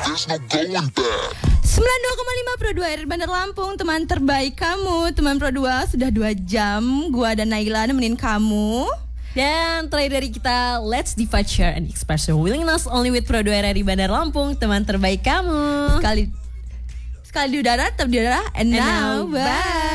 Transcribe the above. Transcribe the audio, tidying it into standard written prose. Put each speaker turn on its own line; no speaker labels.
92,5 Pro 2 RRI Bandar Lampung, teman terbaik kamu. Teman Pro 2 sudah 2 jam. Gua dan Naila nemenin kamu.
Dan terakhir dari kita, let's divide, share, and express your willingness only with Pro 2 RRI Bandar Lampung, teman terbaik kamu.
Sekali di udara, tetap di udara. And now, bye.